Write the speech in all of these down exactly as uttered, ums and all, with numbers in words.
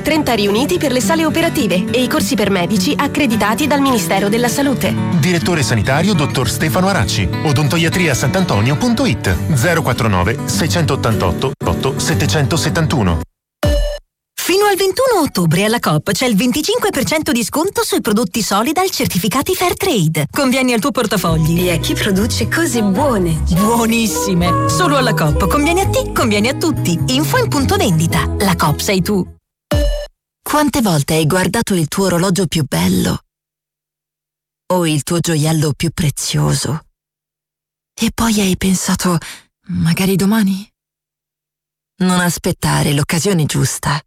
trenta riuniti per le sale operative e i corsi per medici accreditati dal Ministero della Salute. Direttore sanitario dottor Stefano Aracci. odontoiatria santantonio punto it zero quarantanove seicentottantotto otto settecentosettantuno. Fino al ventuno ottobre alla Coop c'è il venticinque per cento di sconto sui prodotti Solidal certificati Fairtrade. Convieni al tuo portafogli. E a chi produce cose buone. Buonissime! Solo alla Coop. Convieni a te, convieni a tutti. Info in punto vendita. La Coop sei tu. Quante volte hai guardato il tuo orologio più bello? O il tuo gioiello più prezioso? E poi hai pensato, magari domani? Non aspettare l'occasione giusta.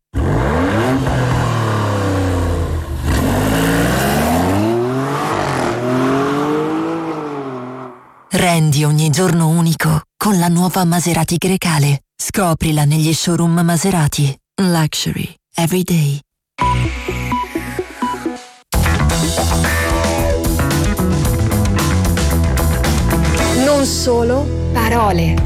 Rendi ogni giorno unico con la nuova Maserati Grecale. Scoprila negli showroom Maserati. Luxury every day. Non solo parole.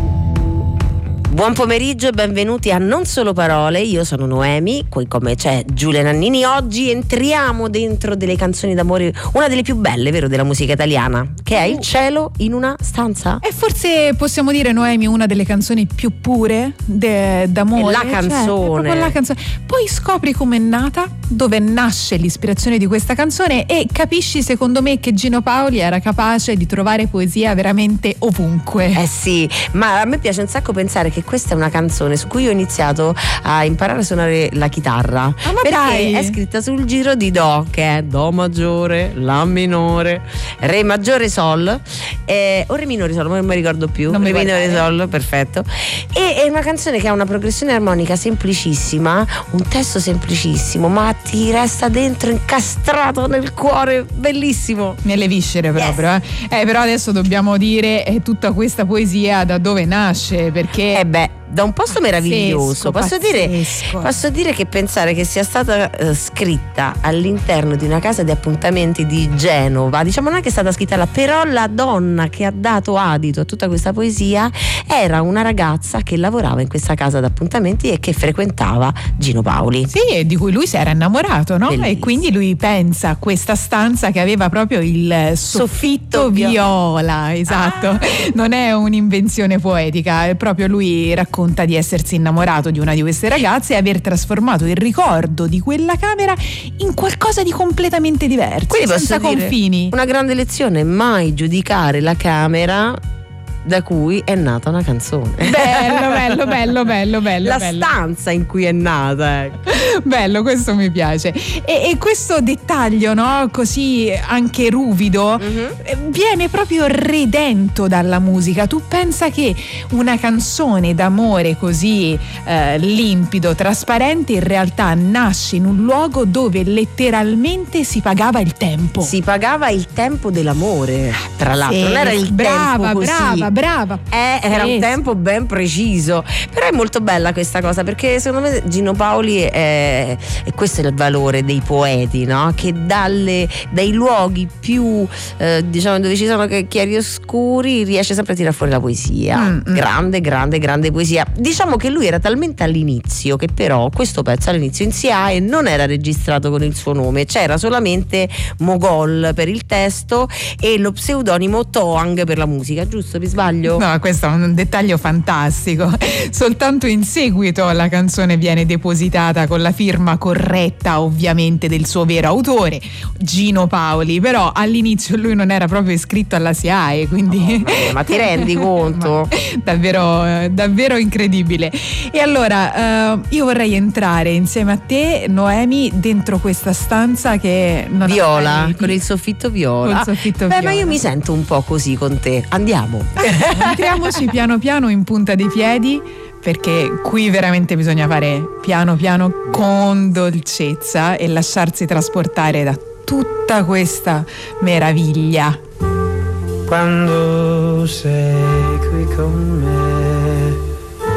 Buon pomeriggio e benvenuti a Non Solo Parole, io sono Noemi, qui come c'è Giulia Nannini. Oggi entriamo dentro delle canzoni d'amore, una delle più belle, vero, della musica italiana, che è Il cielo in una stanza. E forse possiamo dire, Noemi, una delle canzoni più pure de, d'amore. È la canzone. Cioè, è la canzone. Poi scopri com'è nata, dove nasce l'ispirazione di questa canzone e capisci, secondo me, che Gino Paoli era capace di trovare poesia veramente ovunque. Eh sì, ma a me piace un sacco pensare che questa è una canzone su cui ho iniziato a imparare a suonare la chitarra, ah, ma perché dai. è scritta sul giro di Do, che è Do maggiore, La minore, Re maggiore, Sol eh, o Re minore, Sol, non mi ricordo più. Non Re mi minore, guardare. Sol, perfetto. E è una canzone che ha una progressione armonica semplicissima, un testo semplicissimo, ma ti resta dentro incastrato nel cuore, bellissimo, nelle viscere proprio. Yes. eh. eh però adesso dobbiamo dire eh, tutta questa poesia da dove nasce, perché eh beh, da un posto meraviglioso. Posso dire, pazzesco. posso dire che pensare che sia stata uh, scritta all'interno di una casa di appuntamenti di Genova, diciamo non è che è stata scritta là, però la donna che ha dato adito a tutta questa poesia era una ragazza che lavorava in questa casa di appuntamenti e che frequentava Gino Paoli. Sì, e di cui lui si era innamorato, no? Bellissimo. E quindi lui pensa a questa stanza che aveva proprio il soffitto, Soffitto viola, esatto. Ah. Non è un'invenzione poetica, è proprio lui racconta di essersi innamorato di una di queste ragazze e aver trasformato il ricordo di quella camera in qualcosa di completamente diverso, Quindi senza posso dire confini. una grande lezione: mai giudicare la camera da cui è nata una canzone. Bello, bello, bello, bello, bello. La bello. stanza in cui è nata. Bello, questo mi piace. E, e questo dettaglio, no? Così anche ruvido, Mm-hmm. viene proprio redento dalla musica. Tu pensa che una canzone d'amore così eh, limpido, trasparente, in realtà nasce in un luogo dove letteralmente si pagava il tempo. Si pagava il tempo dell'amore, tra l'altro. Sì, non era il brava, tempo così. brava, brava. Eh, era un Sì. tempo ben preciso. Però è molto bella questa cosa, perché secondo me Gino Paoli è, e questo è il valore dei poeti, no? Che dalle, dai luoghi più eh, diciamo dove ci sono chiari oscuri riesce sempre a tirare fuori la poesia. Mm, mm. Grande, grande, grande poesia. Diciamo che lui era talmente all'inizio che però questo pezzo all'inizio in S I A E non era registrato con il suo nome, c'era solamente Mogol per il testo e lo pseudonimo Toang per la musica, giusto? Vi sbaglio? No, questo è un dettaglio fantastico. Soltanto in seguito la canzone viene depositata con la firma corretta, ovviamente, del suo vero autore, Gino Paoli, però all'inizio lui non era proprio iscritto alla S I A E, quindi Oh, ma ti rendi conto? davvero, davvero incredibile. E allora eh, io vorrei entrare insieme a te, Noemi, dentro questa stanza che non ha Viola, pareti. con il soffitto viola. Col soffitto Beh, viola. ma io mi sento un po' così con te. Andiamo. Entriamoci piano piano in punta dei piedi, perché qui veramente bisogna fare piano piano con dolcezza e lasciarsi trasportare da tutta questa meraviglia. Quando sei qui con me